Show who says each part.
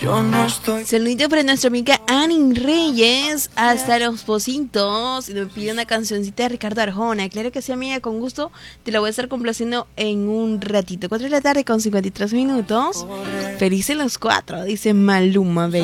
Speaker 1: Yo no estoy.
Speaker 2: Saludito para nuestra amiga Annie Reyes, hasta Los Pocitos. Y me pide una cancioncita de Ricardo Arjona. Claro que sí, amiga, con gusto. Te la voy a estar complaciendo en un ratito. 4 de la tarde con 53 minutos. Felices los 4, dice Maluma, baby.